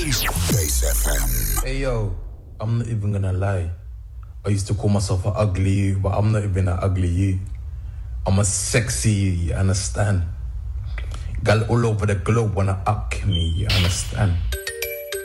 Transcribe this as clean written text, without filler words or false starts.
Bass FM. Hey yo, I'm not even gonna lie. I used to call myself an ugly you, but I'm not even an ugly you. I'm a sexy you, you understand? Gal all over the globe wanna up me, you understand?